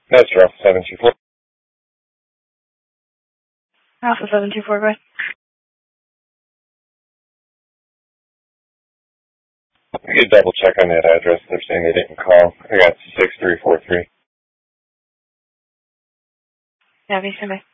That's Ralph 724. Alpha 724, go ahead. I could double check on that address. They're saying they didn't call. I got 6343. Yeah, be standby.